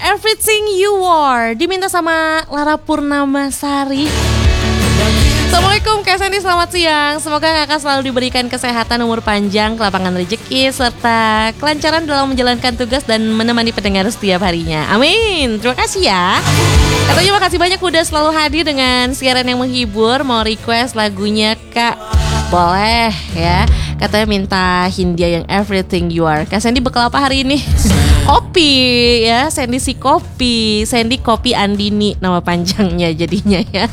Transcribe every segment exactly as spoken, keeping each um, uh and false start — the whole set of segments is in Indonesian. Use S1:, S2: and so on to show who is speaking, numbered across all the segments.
S1: Everything You Are diminta sama Lara Purnamasari. Assalamualaikum Kak Sandy, selamat siang. Semoga kakak selalu diberikan kesehatan, umur panjang, kelapangan rezeki, serta kelancaran dalam menjalankan tugas dan menemani pendengar setiap harinya. Amin. Terima kasih ya. Katanya makasih banyak udah selalu hadir dengan siaran yang menghibur. Mau request lagunya Kak? Boleh ya. Katanya minta Hindia yang Everything You Are. Kak Sandy bekal apa hari ini? Kopi ya, Sandy si kopi. Sandy Kopi Andini nama panjangnya jadinya ya.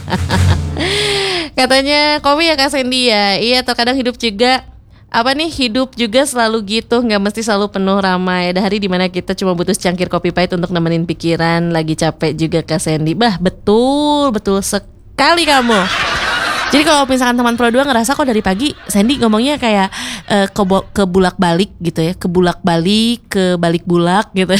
S1: Katanya kopi ya Kak Sandy ya. Iya, terkadang hidup juga apa nih, hidup juga selalu gitu, nggak mesti selalu penuh ramai. Ada hari dimana kita cuma butuh secangkir kopi pahit untuk nemenin pikiran. Lagi capek juga Kak Sandy. Bah, betul, betul sekali kamu. Jadi kalau misalkan teman Pro dua ngerasa kok dari pagi Sandy ngomongnya kayak uh, ke, ke bulak-balik gitu ya, ke bulak-balik, ke balik-bulak gitu.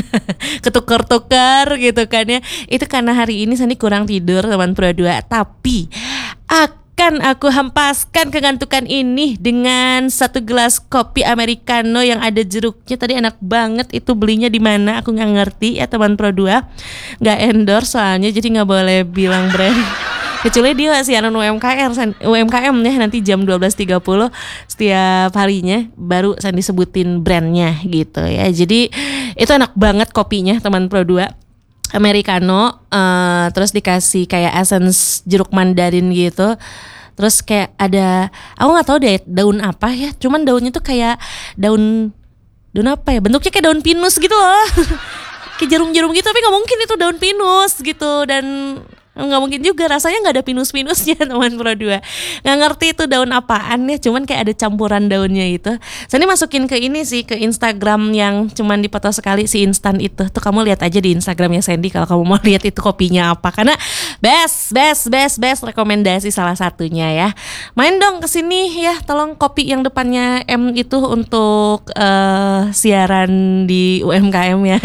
S1: Ketukar-tukar gitu kan ya. Itu karena hari ini Sandy kurang tidur teman Pro dua. Tapi akan aku hempaskan kegantukan ini dengan satu gelas kopi americano yang ada jeruknya. Tadi enak banget, itu belinya di mana aku nggak ngerti ya teman Pro dua. Nggak endorse soalnya, jadi nggak boleh bilang brand. Kecuali dia siaran U M K M, U M K M ya, nanti jam dua belas tiga puluh setiap harinya baru Sandy sebutin brandnya gitu ya. Jadi itu enak banget kopinya teman Pro dua. Americano, uh, terus dikasih kayak essence jeruk mandarin gitu. Terus kayak ada, aku nggak tahu deh daun apa ya. Cuman daunnya tuh kayak daun daun apa ya? Bentuknya kayak daun pinus gitu loh. Kayak jarum-jarum gitu, tapi nggak mungkin itu daun pinus gitu. Dan nggak mungkin juga, rasanya nggak ada pinus-pinusnya teman Pro dua. Nggak ngerti itu daun apaan ya, cuman kayak ada campuran daunnya itu. Sandy masukin ke ini sih, ke Instagram yang cuman dipoto sekali si instan itu. Tuh kamu lihat aja di Instagramnya Sandy kalau kamu mau lihat itu kopinya apa. Karena best, best, best, best rekomendasi salah satunya ya. Main dong kesini ya, tolong kopi yang depannya M itu untuk uh, siaran di U M K M ya.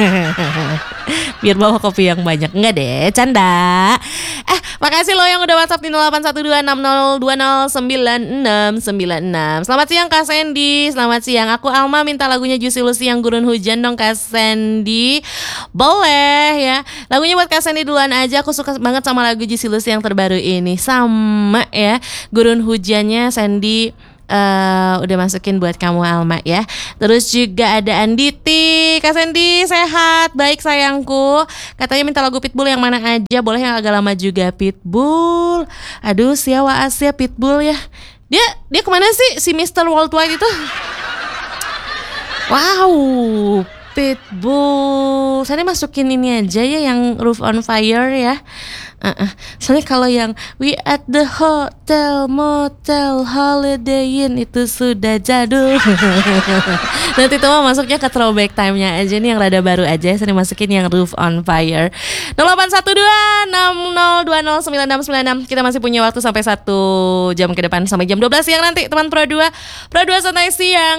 S1: Biar bawa kopi yang banyak. Enggak deh, canda. Eh, makasih lo yang udah WhatsApp di nol delapan satu dua enam nol dua nol sembilan enam sembilan enam. Selamat siang Kak Sandy. Selamat siang. Aku Alma minta lagunya Juicy Lucy yang Gurun Hujan dong Kak Sandy. Boleh ya. Lagunya buat Kak Sandy duluan aja. Aku suka banget sama lagu Juicy Lucy yang terbaru ini. Sama ya. Gurun Hujannya Sandy Uh, udah masukin buat kamu Alma ya. Terus juga ada Anditi. Kak Sandy sehat, baik sayangku. Katanya minta lagu Pitbull yang mana aja. Boleh yang agak lama juga. Pitbull, aduh siawa Asia Pitbull ya. Dia dia kemana sih si mister Worldwide itu? Wow, Pitbull. Saya masukin ini aja ya, yang Roof on Fire ya. Uh-uh. Soalnya kalau yang We at the Hotel Motel Holiday Inn itu sudah jadul. Nanti tuh mah masuknya ke throwback time-nya aja nih, yang rada baru aja. Saya masukin yang Roof on Fire. nol delapan satu dua enam nol dua nol sembilan enam sembilan enam. Kita masih punya waktu sampai satu jam ke depan, sampai jam dua belas siang nanti teman Pro dua. Pro dua santai siang.